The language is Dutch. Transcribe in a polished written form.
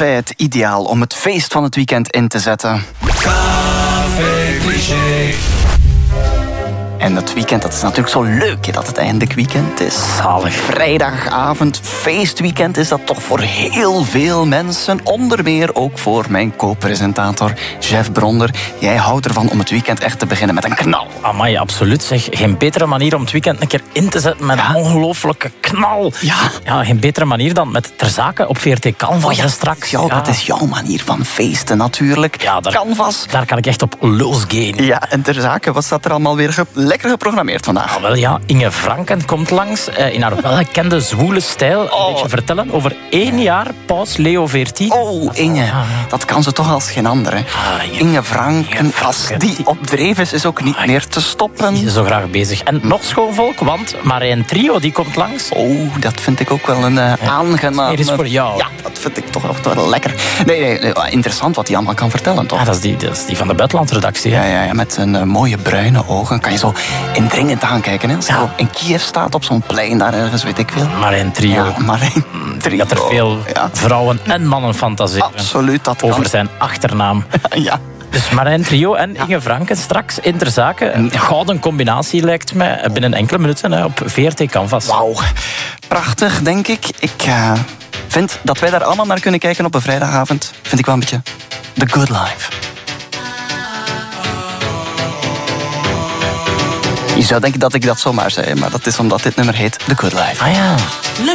het ideaal om het feest van het weekend in te zetten. Café Cliché. En het weekend, dat is natuurlijk zo leuk, hè, dat het eindelijk weekend is. Zalig. Vrijdagavond, feestweekend is dat toch voor heel veel mensen. Onder meer ook voor mijn co-presentator Jeff Bronder. Jij houdt ervan om het weekend echt te beginnen met een knal. Amai, absoluut. Zeg. Geen betere manier om het weekend een keer in te zetten met een ongelooflijke knal. Ja, geen betere manier dan met Ter Zake op VRT Canvas straks. Ja, dat is jouw manier van feesten natuurlijk. Ja, Canvas. Daar kan ik echt op losgaan. Ja, en Ter Zake, wat staat er allemaal weer lekker geprogrammeerd vandaag? Wel ja, Inge Franken komt langs in haar welgekende zwoele stijl. Een beetje vertellen over 1 jaar paus Leo XIV. Oh, Inge, dat kan ze toch als geen andere. Inge Franken, als die op dreef is ook niet meer te stoppen. Die is zo graag bezig. En nog schoonvolk, want Marijn Trio die komt langs. Oh, dat vind ik ook wel een aangenaam. Hier is voor jou. Ja, dat vind ik toch echt wel lekker. Nee, interessant wat hij allemaal kan vertellen, toch? Ja, dat is die van de buitenlandredactie. Ja, met zijn mooie bruine ogen kan je zo indringend aankijken. Hè? Als hij in Kiev staat op zo'n plein daar ergens, weet ik veel. Marijn Trio. Ja, Marijn Trio. Dat er veel vrouwen en mannen fantaseren. Absoluut, dat over kan. zijn achternaam. Ja. Dus Marijn Trio en Inge Franken straks in Ter Zake. Een gouden combinatie lijkt mij binnen enkele minuten op VRT Canvas. Wauw, prachtig denk ik. Ik vind dat wij daar allemaal naar kunnen kijken op een vrijdagavond. Vind ik wel een beetje the good life. Je zou denken dat ik dat zomaar zei, maar dat is omdat dit nummer heet The Good Life. Ah ja.